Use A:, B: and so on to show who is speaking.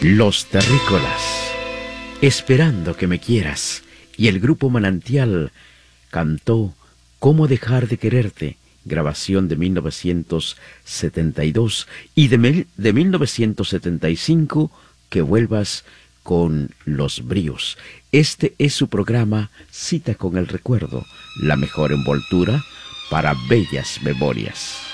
A: Los Terrícolas, Esperando que me quieras, y el grupo Manantial cantó Cómo dejar de quererte, grabación de 1972, y de 1975, Que vuelvas con Los Bríos. Este es su programa Cita con el Recuerdo, la mejor envoltura para bellas memorias.